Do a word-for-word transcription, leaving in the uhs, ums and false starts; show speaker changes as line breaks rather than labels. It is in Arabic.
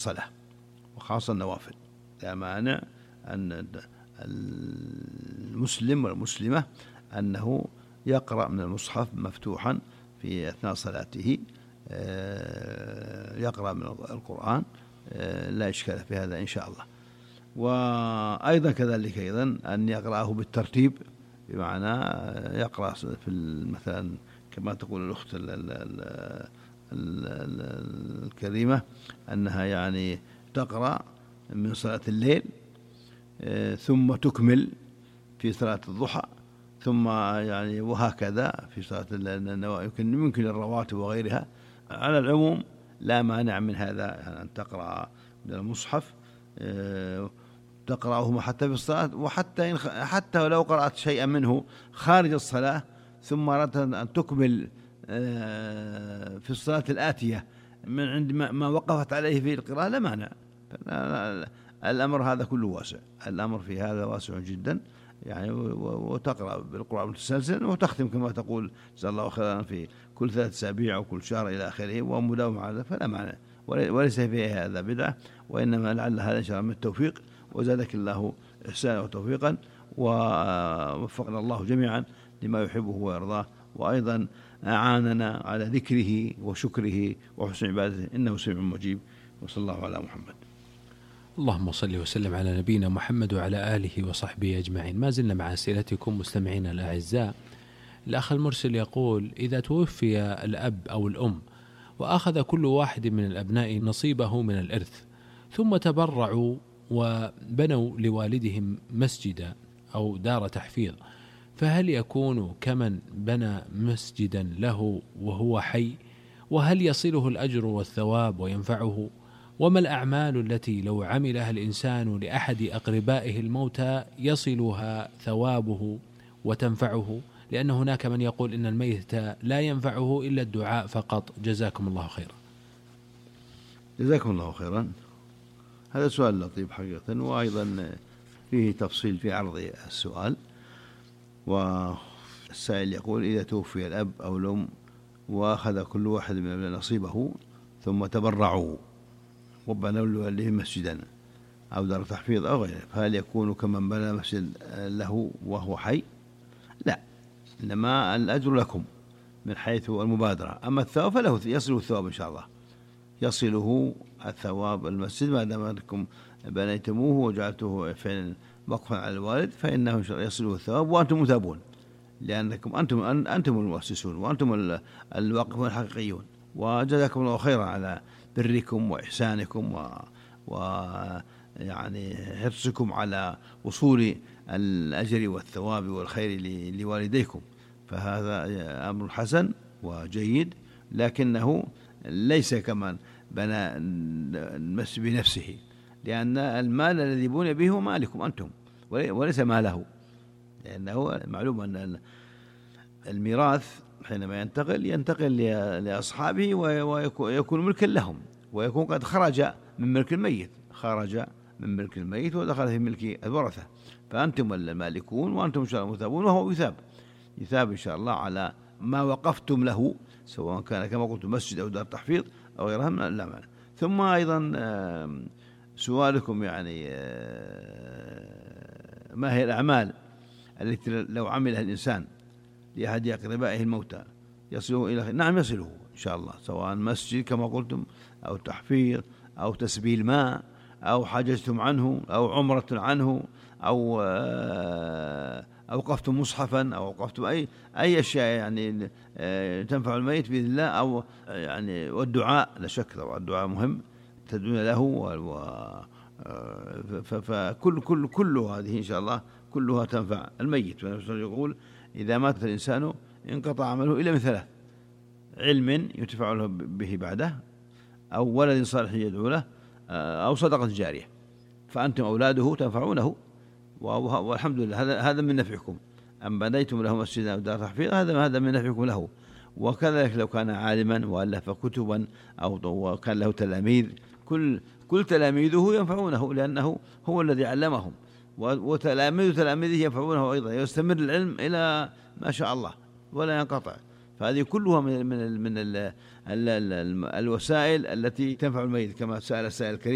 الصلاة وخاصة النوافل. لا مانع أن المسلم والمسلمة أنه يقرأ من المصحف مفتوحا في أثناء صلاته، يقرأ من القرآن، لا إشكال في هذا إن شاء الله. وأيضا كذلك أيضا أن يقرأه بالترتيب، بمعنى يقرأ في مثلا كما تقول الأخت الكريمة أنها يعني تقرأ من صلاة الليل ثم تكمل في صلاة الضحى، ثم يعني وهكذا في صلاة النوافل، يمكن يمكن الرواتب وغيرها. على العموم لا مانع من هذا، يعني أن تقرأ من المصحف تقرأه حتى في الصلاة، وحتى حتى لو قرأت شيئا منه خارج الصلاة ثم أردت أن تكمل في الصلاة الآتية من عند ما وقفت عليه في القراءة لا مانع. الأمر هذا كله واسع، الأمر في هذا واسع جدا يعني. وتقرأ بالقرآن متسلسل وتختم كما تقول جزا الله خيرا في كل ثلاث أسابيع أو كل شهر إلى آخره ومداومة على هذا، فلا معنى وليس فيه هذا بدعة، وإنما لعل هذا إن شاء الله من التوفيق، وزادك الله إحسانا وتوفيقا، ووفقنا الله جميعا لما يحبه ويرضاه، وأيضا أعاننا على ذكره وشكره وحسن عبادته، إنه سميع مجيب. وصلى الله على محمد.
اللهم صل وسلم على نبينا محمد وعلى آله وصحبه أجمعين. ما زلنا مع أسئلتكم مستمعينا الأعزاء. الأخ المرسل يقول: إذا توفي الأب أو الأم وأخذ كل واحد من الأبناء نصيبه من الإرث، ثم تبرعوا وبنوا لوالدهم مسجدا أو دار تحفيظ، فهل يكون كمن بنى مسجدا له وهو حي؟ وهل يصله الأجر والثواب وينفعه؟ وما الأعمال التي لو عملها الإنسان لأحد أقربائه الموتى يصلها ثوابه وتنفعه؟ لأن هناك من يقول إن الميت لا ينفعه إلا الدعاء فقط. جزاكم الله خيرا.
جزاكم الله خيرا. هذا سؤال لطيف حقيقة، وأيضا فيه تفصيل في عرض السؤال. والسائل يقول: إذا توفي الأب أو الأم وأخذ كل واحد من نصيبه ثم تبرعوا وبنوا لوالدهم مسجدا أو دار تحفيظ أو غيره، فهل يكون كمن بنى مسجد له وهو حي؟ لا، إنما الأجر لكم من حيث المبادرة، أما الثواب فله يصله الثواب إن شاء الله، يصله الثواب المسجد ما دام أنكم بنيتموه وجعلتوه فعلا وقفا على الوالد، فإنه يصله الثواب وأنتم مثابون، لأنكم أنتم أنتم المؤسسون وأنتم الواقفون الحقيقيون. وجزاكم الله خيرا على بركم وإحسانكم و, و يعني حرصكم على وصول الأجر والثواب والخير لوالديكم، فهذا أمر حسن وجيد، لكنه ليس كمن بنى المسجد بنفسه، لأن المال الذي بني به هو مالكم أنتم وليس ماله، لأنه معلوم أن الميراث حينما ينتقل ينتقل لأصحابه ويكون ملكا لهم، ويكون قد خرج من ملك الميت، خرج من ملك الميت ودخل في ملك الورثة، فأنتم المالكون وأنتم إن شاء الله مثابون، وهو يثاب يثاب إن شاء الله على ما وقفتم له، سواء كان كما قلت مسجد أو دار تحفيظ أو غيرها من لا معنى. ثم أيضا سؤالكم يعني ما هي الأعمال التي لو عملها الإنسان لأحد أقربائه الموتى يصله إلى خير؟ نعم يصله إن شاء الله، سواء مسجد كما قلتم أو تحفيظ أو تسبيل ماء أو حججتم عنه أو عمرة عنه أو أوقفتم مصحفا أو أوقفتم أي أي أشياء يعني تنفع الميت بإذن الله، أو يعني والدعاء لا شك طبعا الدعاء مهم تدعون له، فكل كل كل هذه إن شاء الله كلها تنفع الميت. يقول: إذا مات الإنسان انقطع عمله إلا من ثلاث: علم ينتفع له به بعده، أو ولد صالح يدعو له، أو صدقة جارية، فأنتم أولاده تنفعونه، والحمد لله هذا هذا من نفعكم. أم بنيتم له مسجدا أو دار تحفيظ هذا هذا من نفعكم له. وكذلك لو كان عالما وألف كتبا أو وكان له تلاميذ، كل كل تلاميذه ينفعونه، لأنه هو الذي علمهم، وتلاميذ تلاميذه ينفعونه أيضا، يستمر العلم إلى ما شاء الله ولا ينقطع. فهذه كلها من من من الوسائل التي تنفع الميت، كما سأل السائل الكريم.